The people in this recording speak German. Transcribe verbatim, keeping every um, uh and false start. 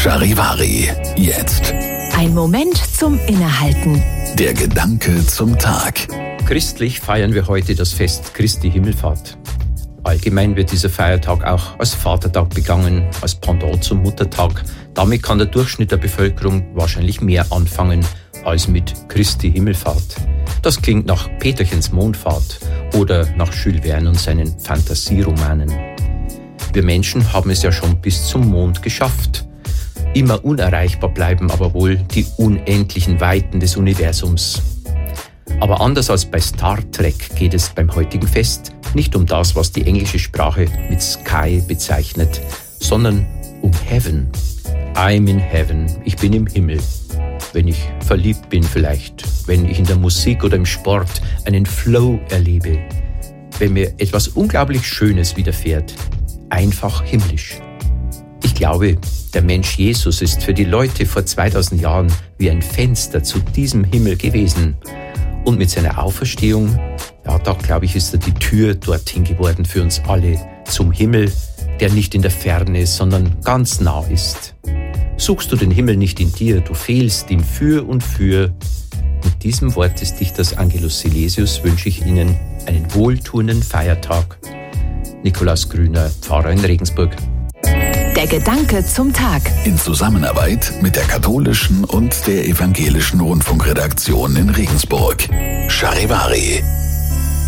Charivari, jetzt. Ein Moment zum Innehalten. Der Gedanke zum Tag. Christlich feiern wir heute das Fest Christi Himmelfahrt. Allgemein wird dieser Feiertag auch als Vatertag begangen, als Pendant zum Muttertag. Damit kann der Durchschnitt der Bevölkerung wahrscheinlich mehr anfangen als mit Christi Himmelfahrt. Das klingt nach Peterchens Mondfahrt oder nach Jules Verne und seinen Fantasieromanen. Wir Menschen haben es ja schon bis zum Mond geschafft. Immer unerreichbar bleiben aber wohl die unendlichen Weiten des Universums. Aber anders als bei Star Trek geht es beim heutigen Fest nicht um das, was die englische Sprache mit Sky bezeichnet, sondern um Heaven. I'm in Heaven, ich bin im Himmel. Wenn ich verliebt bin vielleicht, wenn ich in der Musik oder im Sport einen Flow erlebe, wenn mir etwas unglaublich Schönes widerfährt, einfach himmlisch. Ich glaube, der Mensch Jesus ist für die Leute vor zweitausend Jahren wie ein Fenster zu diesem Himmel gewesen. Und mit seiner Auferstehung, ja, da glaube ich, ist er die Tür dorthin geworden für uns alle, zum Himmel, der nicht in der Ferne, sondern ganz nah ist. Suchst du den Himmel nicht in dir, du fehlst ihm für und für. Mit diesem Wort des Dichters Angelus Silesius wünsche ich Ihnen einen wohltuenden Feiertag. Nikolaus Grüner, Pfarrer in Regensburg. Der Gedanke zum Tag. In Zusammenarbeit mit der katholischen und der evangelischen Rundfunkredaktion in Regensburg. Charivari.